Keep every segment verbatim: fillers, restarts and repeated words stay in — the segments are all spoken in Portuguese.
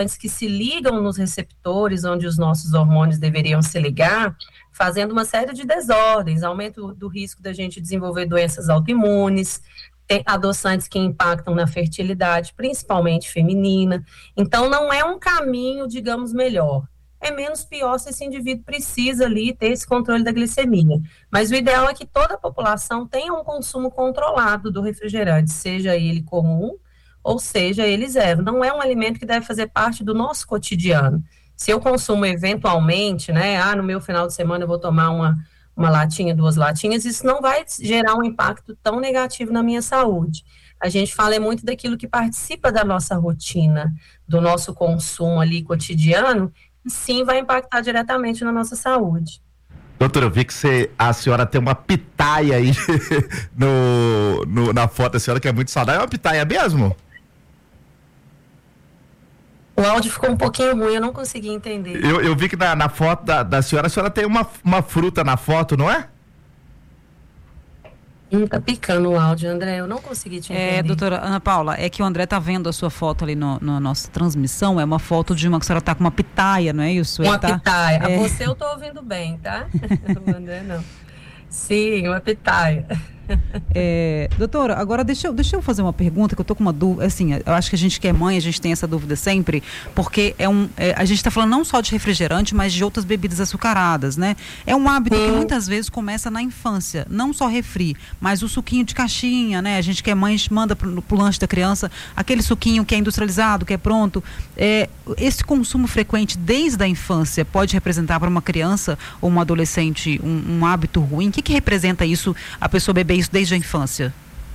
que se ligam nos receptores onde os nossos hormônios deveriam se ligar, fazendo uma série de desordens, aumento do risco da gente desenvolver doenças autoimunes, tem adoçantes que impactam na fertilidade, principalmente feminina. Então, não é um caminho, digamos, melhor. É menos pior se esse indivíduo precisa ali ter esse controle da glicemia. Mas o ideal é que toda a população tenha um consumo controlado do refrigerante, seja ele comum ou seja ele zero. Não é um alimento que deve fazer parte do nosso cotidiano. Se eu consumo eventualmente, né, ah, no meu final de semana eu vou tomar uma, uma latinha, duas latinhas, isso não vai gerar um impacto tão negativo na minha saúde. A gente fala é muito daquilo que participa da nossa rotina, do nosso consumo ali cotidiano, e sim vai impactar diretamente na nossa saúde. Doutora, eu vi que você, a senhora tem uma pitaia aí no, no, na foto da senhora que é muito saudável. É uma pitaia mesmo? O áudio ficou um pouquinho ruim, eu não consegui entender. Eu, eu vi que na, na foto da, da senhora, a senhora tem uma, uma fruta na foto, não é? Hum, tá picando o áudio, André, eu não consegui te entender. É, doutora Ana Paula, é que o André tá vendo a sua foto ali no, no nossa transmissão, é uma foto de uma que a senhora tá com uma pitaia, não é isso? Uma tá, pitaia, é... você eu tô ouvindo bem, tá? O André não. Sim, uma pitaia. É, doutora, agora deixa eu, deixa eu fazer uma pergunta que eu tô com uma dúvida, assim, eu acho que a gente que é mãe, a gente tem essa dúvida sempre, porque é um, é, a gente está falando não só de refrigerante, mas de outras bebidas açucaradas, né? É um hábito Sim. que muitas vezes começa na infância, não só refri, mas o suquinho de caixinha, né? A gente que é mãe manda pro, pro lanche da criança aquele suquinho que é industrializado, que é pronto. É, esse consumo frequente desde a infância pode representar para uma criança ou um adolescente um, um hábito ruim? O que que representa isso, a pessoa beber isso desde a infância?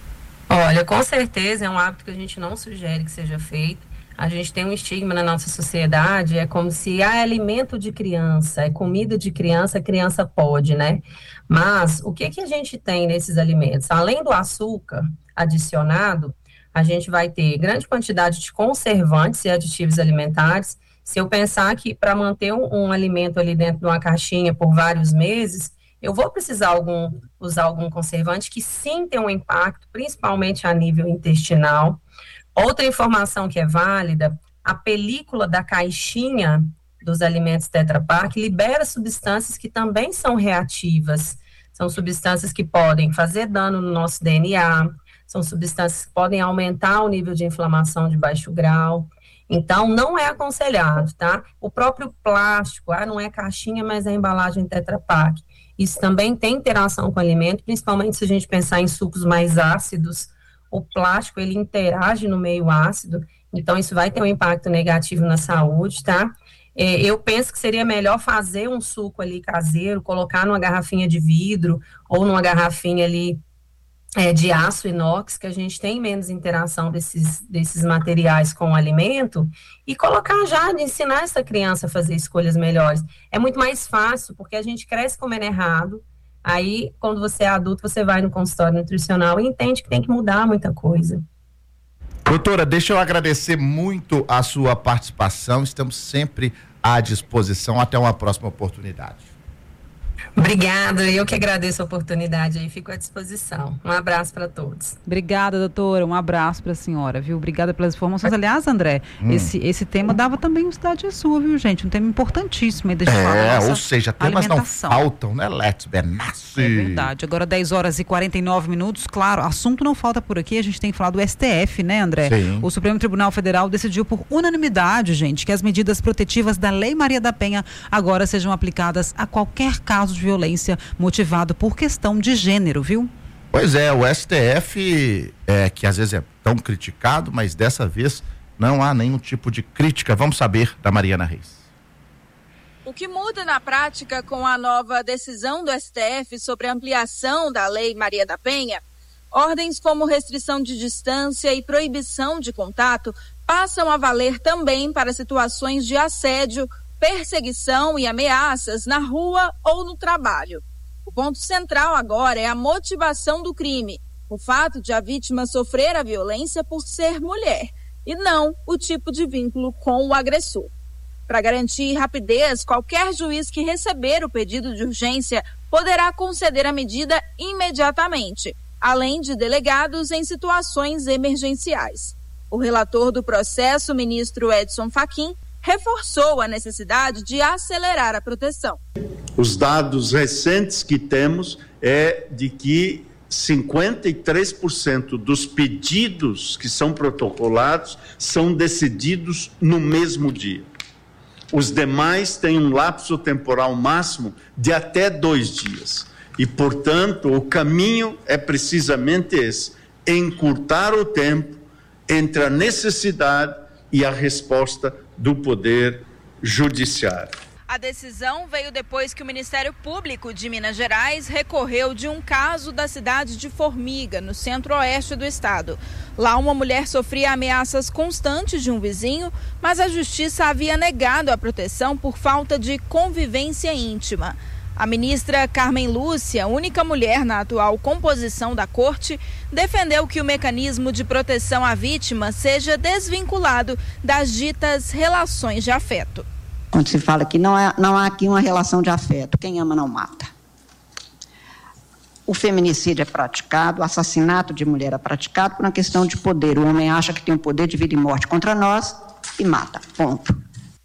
Olha, com certeza é um hábito que a gente não sugere que seja feito. A gente tem um estigma na nossa sociedade, é como se ah, é alimento de criança, é comida de criança, a criança pode, né? Mas o que que a gente tem nesses alimentos? Além do açúcar adicionado, a gente vai ter grande quantidade de conservantes e aditivos alimentares. Se eu pensar que para manter um, um alimento ali dentro de uma caixinha por vários meses, eu vou precisar algum, usar algum conservante que sim tem um impacto, principalmente a nível intestinal. Outra informação que é válida, a película da caixinha dos alimentos Tetra Pak libera substâncias que também são reativas. São substâncias que podem fazer dano no nosso D N A, são substâncias que podem aumentar o nível de inflamação de baixo grau. Então, não é aconselhado, tá? O próprio plástico, ah, não é caixinha, mas é embalagem Tetra Pak. Isso também tem interação com o alimento, principalmente se a gente pensar em sucos mais ácidos. O plástico, ele interage no meio ácido, então isso vai ter um impacto negativo na saúde, tá? É, eu penso que seria melhor fazer um suco ali caseiro, colocar numa garrafinha de vidro ou numa garrafinha ali é, de aço inox, que a gente tem menos interação desses, desses materiais com o alimento, e colocar já, de ensinar essa criança a fazer escolhas melhores. É muito mais fácil, porque a gente cresce comendo errado, aí, quando você é adulto, você vai no consultório nutricional e entende que tem que mudar muita coisa. Doutora, deixa eu agradecer muito a sua participação, estamos sempre à disposição, até uma próxima oportunidade. Obrigada, eu que agradeço a oportunidade aí, fico à disposição. Um abraço para todos. Obrigada, doutora, um abraço para a senhora, viu? Obrigada pelas informações. Aliás, André, hum. esse, esse tema dava também um Cidade Sua, viu, gente? Um tema importantíssimo aí, deixa eu falar. É, ou seja, temas não faltam, né, Let's Benassi? É verdade. Agora dez horas e quarenta e nove minutos, claro, assunto não falta por aqui, a gente tem que falar do S T F, né, André? Sim. O Supremo Tribunal Federal decidiu por unanimidade, gente, que as medidas protetivas da Lei Maria da Penha agora sejam aplicadas a qualquer caso de violência motivado por questão de gênero, viu? Pois é, o S T F, é, que às vezes é tão criticado, mas dessa vez não há nenhum tipo de crítica. Vamos saber da Mariana Reis. O que muda na prática com a nova decisão do S T F sobre a ampliação da Lei Maria da Penha? Ordens como restrição de distância e proibição de contato passam a valer também para situações de assédio, perseguição e ameaças na rua ou no trabalho. O ponto central agora é a motivação do crime, o fato de a vítima sofrer a violência por ser mulher, e não o tipo de vínculo com o agressor. Para garantir rapidez, qualquer juiz que receber o pedido de urgência poderá conceder a medida imediatamente, além de delegados em situações emergenciais. O relator do processo, ministro Edson Fachin, reforçou a necessidade de acelerar a proteção. Os dados recentes que temos é de que cinquenta e três por cento dos pedidos que são protocolados são decididos no mesmo dia. Os demais têm um lapso temporal máximo de até dois dias. E, portanto, o caminho é precisamente esse: encurtar o tempo entre a necessidade e a resposta do Poder Judiciário. A decisão veio depois que o Ministério Público de Minas Gerais recorreu de um caso da cidade de Formiga, no centro-oeste do estado. Lá, uma mulher sofria ameaças constantes de um vizinho, mas a justiça havia negado a proteção por falta de convivência íntima. A ministra Carmen Lúcia, única mulher na atual composição da corte, defendeu que o mecanismo de proteção à vítima seja desvinculado das ditas relações de afeto. Quando se fala que não, é, não há aqui uma relação de afeto, quem ama não mata. O feminicídio é praticado, o assassinato de mulher é praticado por uma questão de poder. O homem acha que tem o poder de vida e morte contra nós e mata, ponto.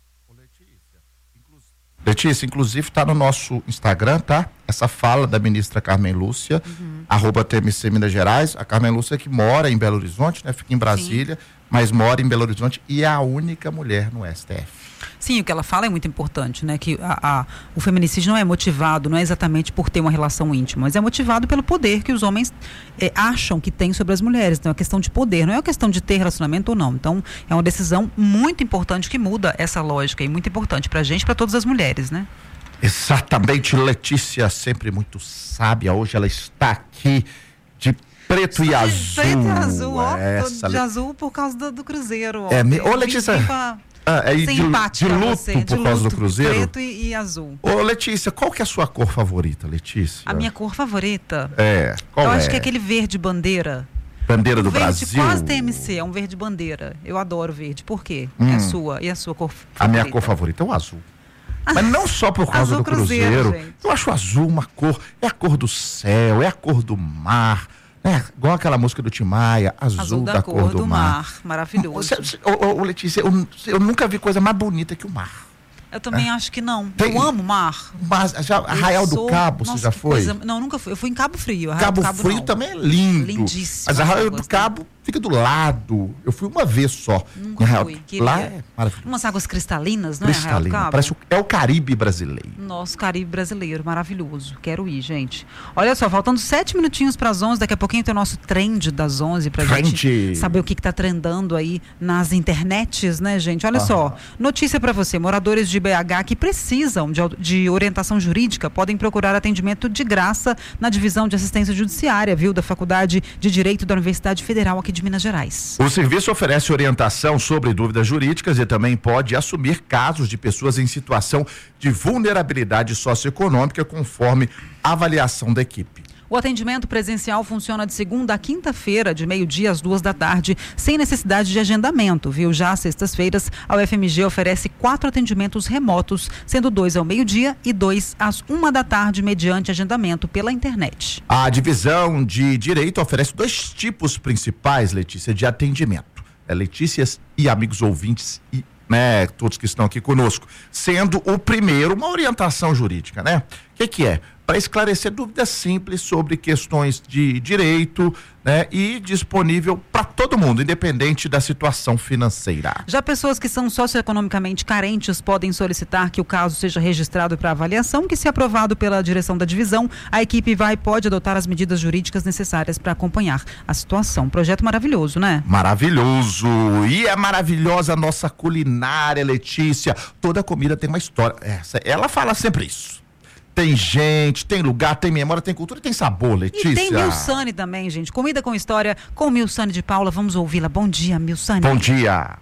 Letícia, inclusive está no nosso Instagram, tá? Essa fala da ministra Carmen Lúcia, uhum. arroba T M C Minas Gerais. A Carmen Lúcia que mora em Belo Horizonte, né? Fica em Brasília, sim, mas mora em Belo Horizonte e é a única mulher no S T F. Sim, o que ela fala é muito importante, né? Que a, a, o feminicídio não é motivado, não é exatamente por ter uma relação íntima, mas é motivado pelo poder que os homens é, acham que têm sobre as mulheres. Então é uma questão de poder, não é uma questão de ter relacionamento ou não. Então é uma decisão muito importante que muda essa lógica e muito importante pra gente, pra todas as mulheres, né? Exatamente, Letícia, sempre muito sábia. Hoje ela está aqui de preto e azul. Preto e azul, ó. Essa, de azul por causa do, do Cruzeiro. Ó. É, me... Ô, Letícia. Ah, é de, de luto você, por de causa luto, do Cruzeiro? Preto e, e azul. Ô, Letícia, qual que é a sua cor favorita, Letícia? A minha cor favorita? É, qual Eu é? acho que é aquele verde bandeira. Bandeira um do verde Brasil? Quase T M C, é um verde bandeira. Eu adoro verde. Por quê? Hum. É a sua. E a sua cor favorita? A minha cor favorita é o azul. Mas não só por causa azul do Cruzeiro. Cruzeiro Eu acho o azul uma cor, é a cor do céu, é a cor do mar. É, igual aquela música do Tim Maia, azul, azul da, da cor, cor do, do mar. mar. Maravilhoso. Ô, ô, Letícia, eu, eu nunca vi coisa mais bonita que o mar. Eu também é. acho que não. Tem, eu amo mar. Mas já Arraial sou... do Cabo, Nossa, você já foi? Coisa... Não, nunca fui. Eu fui em Cabo Frio. Arraial Cabo, do Cabo Frio não. também é lindo. Lindíssimo. Mas Arraial do Cabo fica do lado. Eu fui uma vez só. Nunca Arraial... fui. Lá é maravilhoso. Umas águas cristalinas, não Cristalina. é Arraial do Cabo? Parece o... É o Caribe brasileiro. Nosso Caribe brasileiro, maravilhoso. Quero ir, gente. Olha só, faltando sete minutinhos para as onze, daqui a pouquinho tem o nosso trend das onze pra Trend. gente saber o que que tá trendando aí nas internets, né, gente? Olha ah. só, notícia para você, moradores de B H que precisam de, de orientação jurídica podem procurar atendimento de graça na divisão de assistência judiciária, viu, da Faculdade de Direito da Universidade Federal aqui de Minas Gerais. O serviço oferece orientação sobre dúvidas jurídicas e também pode assumir casos de pessoas em situação de vulnerabilidade socioeconômica conforme avaliação da equipe. O atendimento presencial funciona de segunda a quinta-feira, de meio-dia às duas da tarde, sem necessidade de agendamento, viu? Já às sextas-feiras, a U F M G oferece quatro atendimentos remotos, sendo dois ao meio-dia e dois às uma da tarde, mediante agendamento pela internet. A divisão de direito oferece dois tipos principais, Letícia, de atendimento. É, Letícias e amigos ouvintes e né, todos que estão aqui conosco, sendo o primeiro uma orientação jurídica, né? O que que é? Para esclarecer dúvidas simples sobre questões de direito, né? E disponível para todo mundo, independente da situação financeira. Já pessoas que são socioeconomicamente carentes podem solicitar que o caso seja registrado para avaliação, que se aprovado pela direção da divisão, a equipe vai e pode adotar as medidas jurídicas necessárias para acompanhar a situação. Projeto maravilhoso, né? Maravilhoso! E é maravilhosa a nossa culinária, Letícia. Toda comida tem uma história. Essa, ela fala sempre isso. Tem gente, tem lugar, tem memória, tem cultura, tem sabor, Letícia. E tem Milsane também, gente. Comida com história com Milsane de Paula. Vamos ouvi-la. Bom dia, Milsane. Bom dia.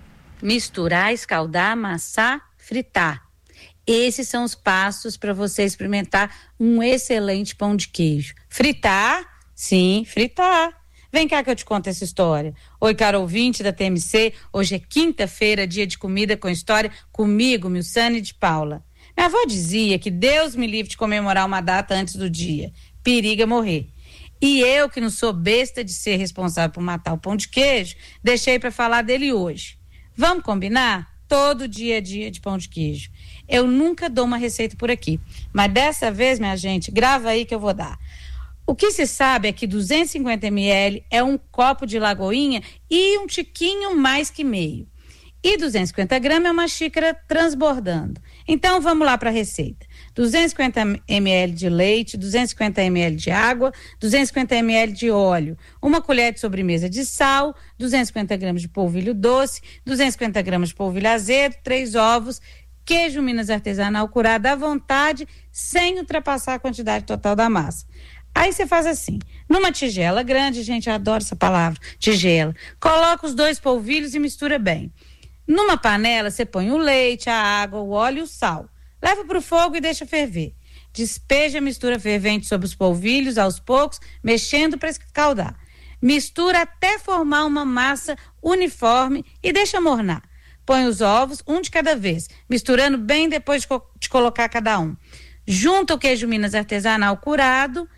Misturar, escaldar, amassar, fritar. Esses são os passos para você experimentar um excelente pão de queijo. Fritar? Sim, fritar. Vem cá que eu te conto essa história. Oi, caro ouvinte da T M C. Hoje é quinta-feira, dia de comida com história, comigo, Milsane de Paula. Minha avó dizia que Deus me livre de comemorar uma data antes do dia. Periga morrer. E eu, que não sou besta de ser responsável por matar o pão de queijo, deixei para falar dele hoje. Vamos combinar? Todo dia é dia de pão de queijo. Eu nunca dou uma receita por aqui, mas dessa vez, minha gente, grava aí que eu vou dar. O que se sabe é que duzentos e cinquenta mililitros é um copo de lagoinha e um tiquinho mais que meio. E duzentos e cinquenta gramas é uma xícara transbordando. Então, vamos lá para a receita. duzentos e cinquenta mililitros de leite, duzentos e cinquenta mililitros de água, duzentos e cinquenta mililitros de óleo, uma colher de sobremesa de sal, duzentos e cinquenta gramas de polvilho doce, duzentos e cinquenta gramas de polvilho azedo, três ovos, queijo Minas artesanal curado à vontade, sem ultrapassar a quantidade total da massa. Aí você faz assim, numa tigela grande, gente, eu adoro essa palavra, tigela, coloca os dois polvilhos e mistura bem. Numa panela, você põe o leite, a água, o óleo e o sal. Leva para o fogo e deixa ferver. Despeja a mistura fervente sobre os polvilhos aos poucos, mexendo para escaldar. Mistura até formar uma massa uniforme e deixa mornar. Põe os ovos, um de cada vez, misturando bem depois de, co- de colocar cada um. Junta o queijo Minas artesanal curado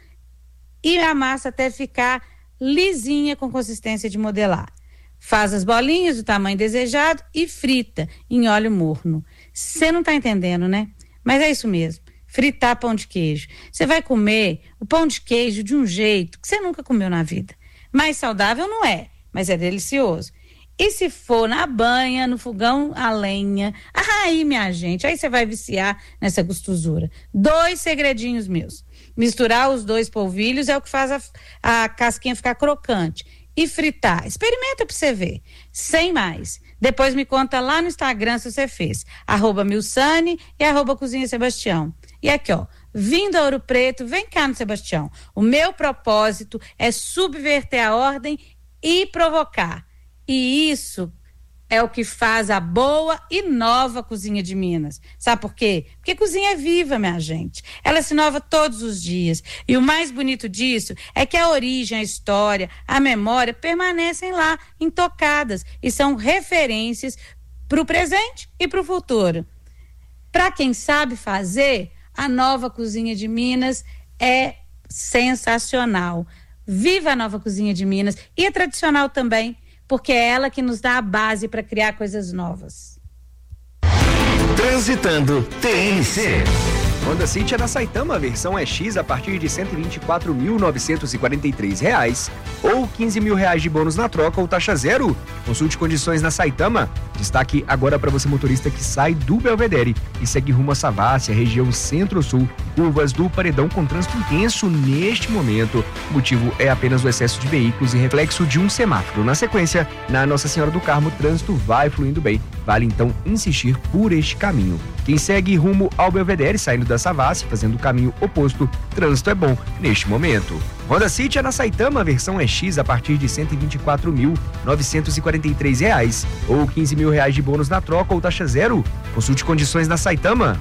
e a massa até ficar lisinha com consistência de modelar. Faz as bolinhas do tamanho desejado e frita em óleo morno. Você não está entendendo, né? Mas é isso mesmo, fritar pão de queijo. Você vai comer o pão de queijo de um jeito que você nunca comeu na vida. Mais saudável não é, mas é delicioso. E se for na banha, no fogão a lenha, aí, minha gente, aí você vai viciar nessa gostosura. Dois segredinhos meus. Misturar os dois polvilhos é o que faz a, a casquinha ficar crocante. E fritar. Experimenta pra você ver. Sem mais. Depois me conta lá no Instagram se você fez. Arroba Milsane e arroba Cozinha Sebastião. E aqui, ó. Vindo a Ouro Preto, vem cá no Sebastião. O meu propósito é subverter a ordem e provocar. E isso é o que faz a boa e nova Cozinha de Minas. Sabe por quê? Porque cozinha é viva, minha gente. Ela se inova todos os dias. E o mais bonito disso é que a origem, a história, a memória permanecem lá, intocadas, e são referências para o presente e para o futuro. Para quem sabe fazer, a nova Cozinha de Minas é sensacional. Viva a nova Cozinha de Minas e a tradicional também, porque é ela que nos dá a base para criar coisas novas. Transitando T N C. Honda City é na Saitama, versão E X a partir de cento e vinte e quatro mil novecentos e quarenta e três reais ou quinze mil reais de bônus na troca ou taxa zero. Consulte condições na Saitama. Destaque agora para você motorista que sai do Belvedere e segue rumo a Savassi, região Centro-Sul, curvas do Paredão com trânsito intenso neste momento. O motivo é apenas o excesso de veículos e reflexo de um semáforo. Na sequência, na Nossa Senhora do Carmo, o trânsito vai fluindo bem. Vale então insistir por este caminho. Quem segue rumo ao Belvedere, saindo da Savassi, fazendo o caminho oposto, trânsito é bom neste momento. Honda City é na Saitama, versão E X a partir de cento e vinte e quatro mil novecentos e quarenta e três reais ou quinze mil reais de bônus na troca ou taxa zero. Consulte condições na Saitama.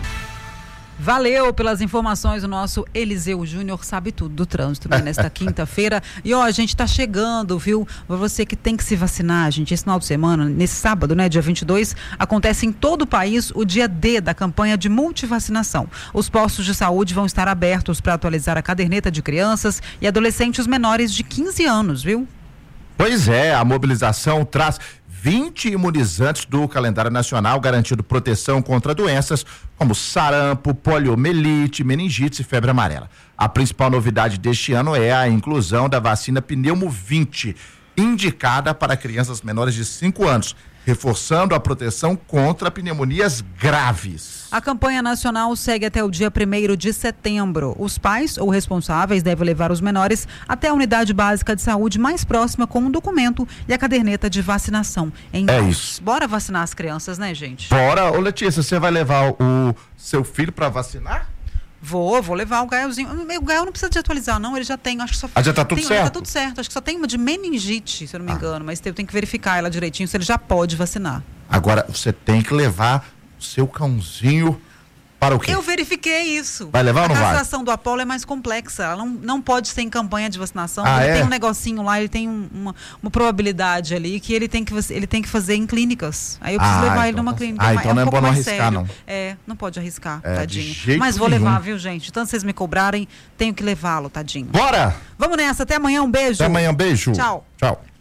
Valeu pelas informações, o nosso Eliseu Júnior sabe tudo do trânsito, né, nesta quinta-feira. E ó, a gente tá chegando, viu? Você que tem que se vacinar, gente, esse final de semana, nesse sábado, né, dia vinte e dois, acontece em todo o país o dia D da campanha de multivacinação. Os postos de saúde vão estar abertos para atualizar a caderneta de crianças e adolescentes menores de quinze anos, viu? Pois é, a mobilização traz vinte imunizantes do calendário nacional, garantindo proteção contra doenças como sarampo, poliomielite, meningite e febre amarela. A principal novidade deste ano é a inclusão da vacina Pneumo vinte, indicada para crianças menores de cinco anos, reforçando a proteção contra pneumonias graves. A campanha nacional segue até o dia primeiro de setembro. Os pais ou responsáveis devem levar os menores até a unidade básica de saúde mais próxima com um documento e a caderneta de vacinação. Em é mãos. isso. Bora vacinar as crianças, né, gente? Bora. Ô, Letícia, você vai levar o seu filho para vacinar? Vou, vou levar o Gaelzinho. O Gael não precisa de atualizar, não, ele já tem, acho que só... Ah, já tá tudo tem, certo? Tá tudo certo, acho que só tem uma de meningite, se eu não me ah. engano, mas eu tenho que verificar ela direitinho, se ele já pode vacinar. Agora, você tem que levar o seu cãozinho Para o quê? Eu verifiquei isso. Vai levar ou não vai? A castração do Apolo é mais complexa. Ela não, não pode ser em campanha de vacinação. Ah, ele é? tem um negocinho lá, ele tem um, uma, uma probabilidade ali que ele tem que, ele tem que fazer em clínicas. Aí eu preciso Ah, levar então ele numa tá- clínica. Ah, é então um não é pouco bom não mais arriscar, sério. não. É, não pode arriscar, É, de tadinho. jeito Mas vou nenhum. levar, viu, gente? Tanto vocês me cobrarem, tenho que levá-lo, tadinho. Bora! Vamos nessa, até amanhã, um beijo. Até amanhã, um beijo. Tchau. Tchau.